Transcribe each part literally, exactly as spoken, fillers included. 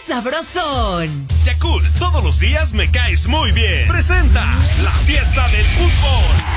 sabrosón. Yakult, todos los días me caes muy bien. Presenta la fiesta del fútbol.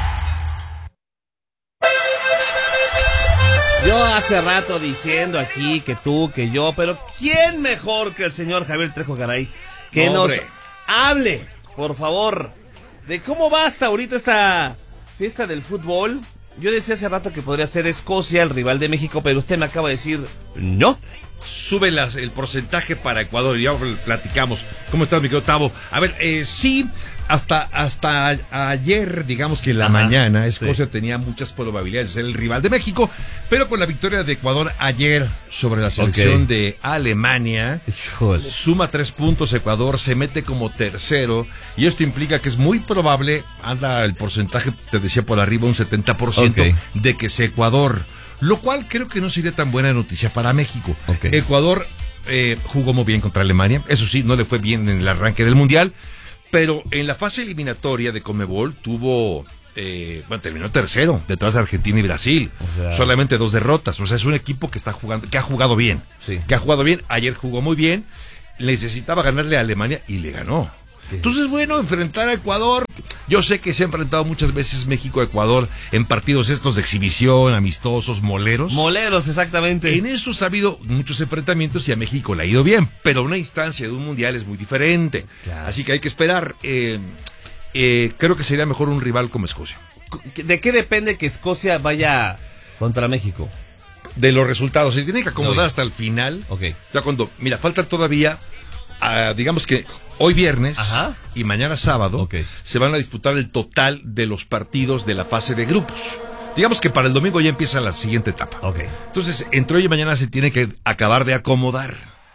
Yo hace rato diciendo aquí que tú, que yo, pero ¿quién mejor que el señor Javier Trejo Garay? Que Hombre. nos hable, por favor, de cómo va hasta ahorita esta fiesta del fútbol. Yo decía hace rato que podría ser Escocia el rival de México, pero usted me acaba de decir no. Sube las, el porcentaje para Ecuador, ya platicamos. ¿Cómo estás, mi querido Tavo? A ver, eh, sí, hasta, hasta ayer, digamos que en la Ajá, mañana, Escocia sí. tenía muchas probabilidades de ser el rival de México, pero con la victoria de Ecuador ayer sobre la selección Okay. de Alemania, Híjole. suma tres puntos Ecuador, se mete como tercero, y esto implica que es muy probable, anda el porcentaje, te decía por arriba, un setenta por ciento, Okay. de que sea Ecuador. Lo cual creo que no sería tan buena noticia para México. Okay. Ecuador eh, jugó muy bien contra Alemania. Eso sí, no le fue bien en el arranque del Mundial. Pero en la fase eliminatoria de Conmebol tuvo... Eh, bueno, terminó tercero, detrás de Argentina y Brasil. O sea... Solamente dos derrotas. O sea, es un equipo que está jugando, que ha jugado bien. Sí. Que ha jugado bien. Ayer jugó muy bien. Necesitaba ganarle a Alemania y le ganó. Entonces, bueno, enfrentar a Ecuador. Yo sé que se ha enfrentado muchas veces México a Ecuador en partidos estos de exhibición, amistosos, moleros. Moleros, exactamente. En eso ha habido muchos enfrentamientos y a México le ha ido bien, pero una instancia de un mundial es muy diferente. Claro. Así que hay que esperar. Eh, eh, creo que sería mejor un rival como Escocia. ¿De qué depende que Escocia vaya contra México? De los resultados. Se tiene que acomodar Okay. hasta el final. Ok. Ya cuando, mira, falta todavía, uh, digamos que hoy viernes Ajá. y mañana sábado Okay. se van a disputar el total de los partidos de la fase de grupos. Digamos que para el domingo ya empieza la siguiente etapa. Ok. Entonces, entre hoy y mañana se tiene que acabar de acomodar.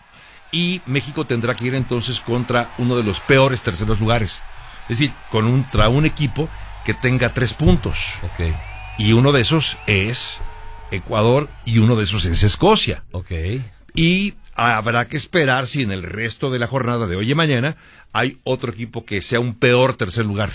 Y México tendrá que ir entonces contra uno de los peores terceros lugares. Es decir, contra un equipo que tenga tres puntos. Ok. Y uno de esos es Ecuador y uno de esos es Escocia. Ok. Y habrá que esperar si en el resto de la jornada de hoy y mañana hay otro equipo que sea un peor tercer lugar.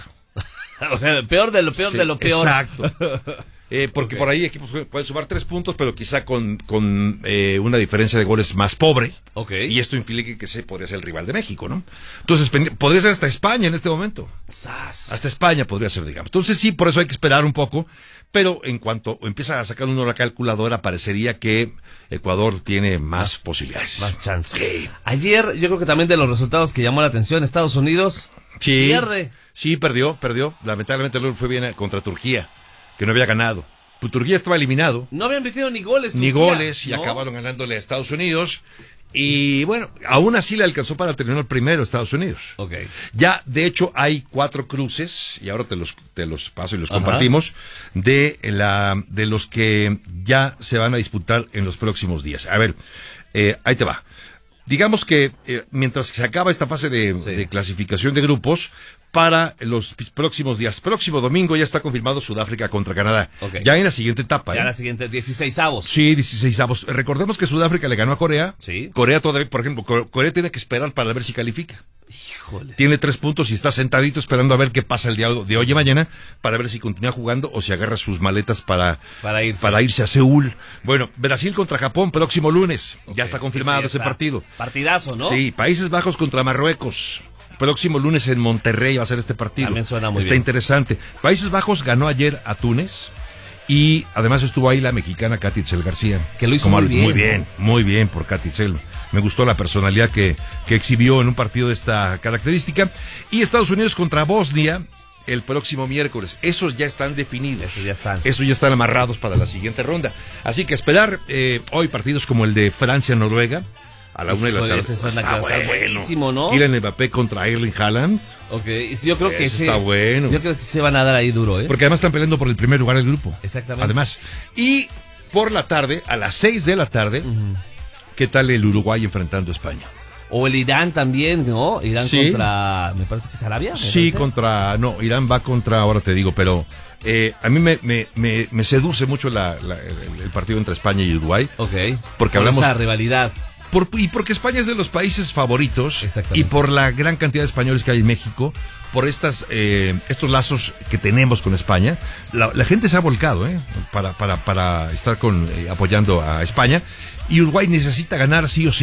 O sea, peor de lo peor Sí, de lo peor. Exacto. Eh, porque Okay. por ahí equipos pueden sumar tres puntos, pero quizá con, con eh, una diferencia de goles más pobre. Ok. Y esto implica que se podría ser el rival de México, ¿no? Entonces, pend- podría ser hasta España en este momento. Sas. Hasta España podría ser, digamos. Entonces sí, por eso hay que esperar un poco. Pero en cuanto empieza a sacar uno la calculadora, parecería que Ecuador tiene más posibilidades. Más chance. Sí. Ayer, yo creo que también de los resultados que llamó la atención, Estados Unidos Sí. pierde. Sí, perdió, perdió. Lamentablemente luego fue bien contra Turquía, que no había ganado. Pues Turquía estaba eliminado. No habían metido ni goles. Ni Turquía, goles y ¿no? acabaron ganándole a Estados Unidos. Y bueno, aún así le alcanzó para terminar primero Estados Unidos. Ok. Ya, de hecho, hay cuatro cruces, y ahora te los, te los paso y los Ajá. compartimos, de, la, de los que ya se van a disputar en los próximos días. A ver, eh, ahí te va. Digamos que eh, mientras se acaba esta fase de, Sí. de clasificación de grupos, para los próximos días, próximo domingo ya está confirmado Sudáfrica contra Canadá. Ok. Ya en la siguiente etapa. Ya ¿eh? la siguiente, dieciséis avos. Sí, dieciséis avos. Recordemos que Sudáfrica le ganó a Corea. Sí. Corea todavía, por ejemplo, Core- Corea tiene que esperar para ver si califica. Híjole. Tiene tres puntos y está sentadito esperando a ver qué pasa el día de hoy y mañana para ver si continúa jugando o si agarra sus maletas para, Para irse. para irse a Seúl. Bueno, Brasil contra Japón próximo lunes. Ok. Ya está confirmado Sí, ese está. partido. Partidazo, ¿no? Sí, Países Bajos contra Marruecos. Próximo lunes en Monterrey va a ser este partido. También suena muy Está bien. interesante. Países Bajos ganó ayer a Túnez. Y además estuvo ahí la mexicana Katy Itzel García. Que lo hizo Como muy al- bien, Muy ¿no? bien, muy bien por Katy Itzel. Me gustó la personalidad que, que exhibió en un partido de esta característica. Y Estados Unidos contra Bosnia el próximo miércoles. Esos ya están definidos. Esos ya están. Esos ya están amarrados para la siguiente ronda. Así que esperar eh, hoy partidos como el de Francia-Noruega. A la una de la Híjole, tarde. ese suena Está que va a estar bueno. buenísimo, ¿no? Kylian Mbappé contra Erling Haaland. Ok, y sí, yo creo que Eso sí. está bueno. Yo creo que sí se van a dar ahí duro, ¿eh? Porque además están peleando por el primer lugar del grupo. Exactamente. Además. Y por la tarde, a las seis de la tarde, ¿qué tal el Uruguay enfrentando a España? O el Irán también, ¿no? Irán Sí. contra, me parece que es Arabia. ¿me Sí, parece? contra... No, Irán va contra, ahora te digo, pero eh, a mí me, me, me, me seduce mucho la, la- el, el partido entre España y Uruguay. Ok. Porque Por hablamos- esa rivalidad. Por, y porque España es de los países favoritos Exactamente. y por la gran cantidad de españoles que hay en México, por estas eh, estos lazos que tenemos con España, la, la gente se ha volcado ¿eh? para, para, para estar con eh, apoyando a España y Uruguay necesita ganar sí o sí.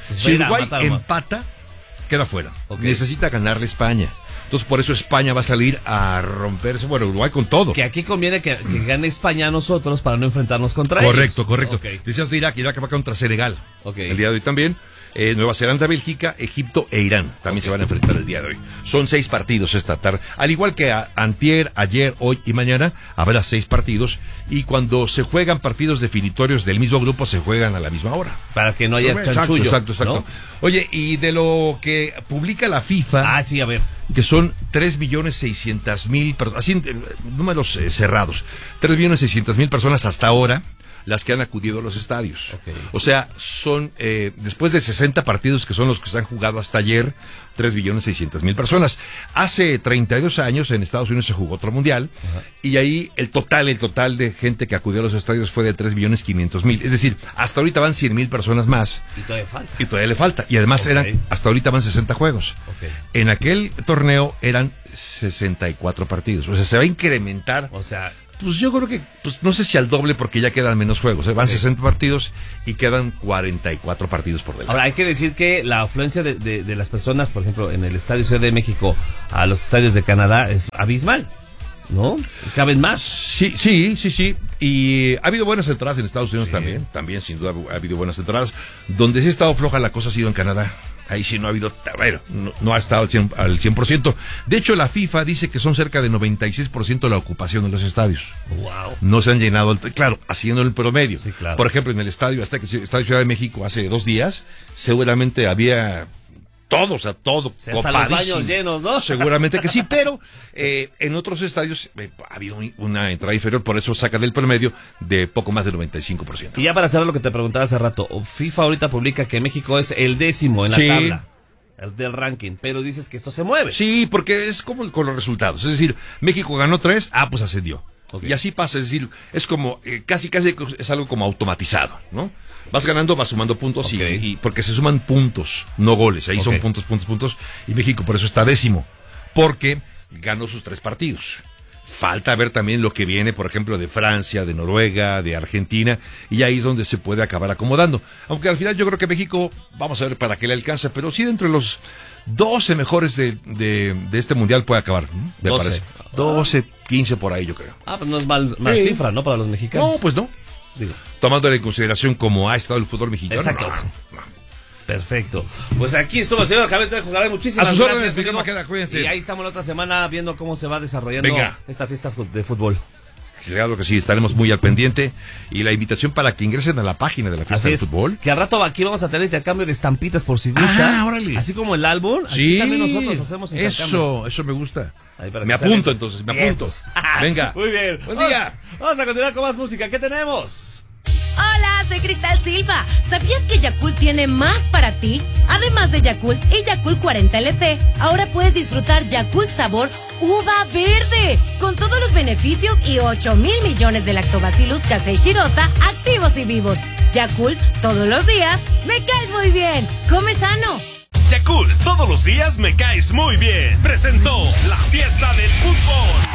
Pues si mira, Uruguay mataron. empata, queda fuera. Okay. Necesita ganarle a España. Entonces, por eso España va a salir a romperse, bueno, Uruguay con todo. Que aquí conviene que, que gane España a nosotros para no enfrentarnos contra Correcto, ellos. correcto. Okay. Decías de Irak, Irak va contra Senegal. Okay. El día de hoy también. Eh, Nueva Zelanda, Bélgica, Egipto e Irán también okay. se van a enfrentar el día de hoy. Son seis partidos esta tarde. Al igual que a, antier, ayer, hoy y mañana, habrá seis partidos. Y cuando se juegan partidos definitorios del mismo grupo, se juegan a la misma hora. Para que no haya exacto, chanchullo. Exacto, exacto. ¿No? Oye, y de lo que publica la FIFA... Ah, sí, a ver. Que son tres millones seiscientas mil personas, así, eh, números eh, cerrados. tres millones seiscientas mil personas hasta ahora las que han acudido a los estadios. Okay. O sea, son, eh, después de sesenta partidos que son los que se han jugado hasta ayer, tres millones seiscientas mil personas. Hace treinta y dos años en Estados Unidos se jugó otro mundial, uh-huh. y ahí el total, el total de gente que acudió a los estadios fue de tres millones quinientos mil. Es decir, hasta ahorita van cien mil personas más. Y todavía falta. Y todavía le falta. Y además okay. eran, hasta ahorita van sesenta juegos. Okay. En aquel torneo eran sesenta y cuatro partidos. O sea, se va a incrementar. O sea... Pues yo creo que, pues no sé si al doble porque ya quedan menos juegos, ¿eh? Van okay. sesenta partidos y quedan cuarenta y cuatro partidos por delante. Ahora, hay que decir que la afluencia de, de, de las personas, por ejemplo, en el Estadio Ciudad de México a los estadios de Canadá es abismal, ¿no? ¿Caben más? Sí, sí, sí, sí. Y ha habido buenas entradas en Estados Unidos sí. también, también sin duda ha habido buenas entradas. Donde sí ha estado floja la cosa ha sido en Canadá. Ahí sí no ha habido, bueno, no, no ha estado al cien, al cien por ciento. De hecho, la FIFA dice que son cerca de noventa y seis por ciento de la ocupación de los estadios. Wow. No se han llenado, claro, haciendo el promedio. Sí, claro. Por ejemplo, en el estadio, hasta que Estadio Ciudad de México hace dos días, seguramente había todo, o sea, todo o sea, hasta los baños llenos, ¿no? Seguramente que sí, pero eh, en otros estadios eh, ha habido una entrada inferior, por eso sacan el promedio de poco más del noventa y cinco por ciento. Y ya para cerrar lo que te preguntaba hace rato, FIFA ahorita publica que México es el décimo en la sí. tabla. El del ranking, pero dices que esto se mueve. Sí, porque es como con los resultados. Es decir, México ganó tres, ah, pues ascendió. Okay. Y así pasa, es decir, es como, eh, casi casi es algo como automatizado, ¿no? Vas ganando, vas sumando puntos okay. y, y porque se suman puntos, no goles. Ahí okay. son puntos, puntos, puntos. Y México por eso está décimo, porque ganó sus tres partidos. Falta ver también lo que viene, por ejemplo, de Francia, de Noruega, de Argentina, y ahí es donde se puede acabar acomodando. Aunque al final yo creo que México, vamos a ver para qué le alcanza, pero sí dentro de los doce mejores de, de, de este mundial puede acabar, me doce. parece. doce, quince por ahí yo creo. Ah, pues no es mal, mal sí. cifra, ¿no? Para los mexicanos. No, pues no. Digo. Tomándole en consideración cómo ha estado el fútbol mexicano. Exacto. No, no. Perfecto. Pues aquí estuvo, señor Javier Trejo. Muchísimas a sus gracias. Órdenes, Miguel Maqueda, cuídense. Y ahí estamos la otra semana viendo cómo se va desarrollando Venga. esta fiesta de fútbol. Claro que sí, estaremos muy al pendiente. Y la invitación para que ingresen a la página de la fiesta del fútbol. Que al rato aquí vamos a tener intercambio de estampitas por si gusta. Ah, órale. Así como el álbum. Aquí sí, también nosotros hacemos intercambio. Eso, eso me gusta. Me apunto entonces, me apunto. Venga. Muy bien. Buen vamos, día. Vamos a continuar con más música. ¿Qué tenemos? Hola, soy Cristal Silva. ¿Sabías que Yakult tiene más para ti? Además de Yakult y Yakult cuarenta L T, ahora puedes disfrutar Yakult sabor uva verde, con todos los beneficios y ocho mil millones de lactobacillus casei shirota activos y vivos. Yakult, todos los días, me caes muy bien. Come sano. Yakult, todos los días me caes muy bien. Presentó la fiesta del fútbol.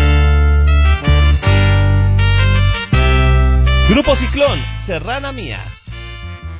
Grupo Ciclón, Serrana Mía.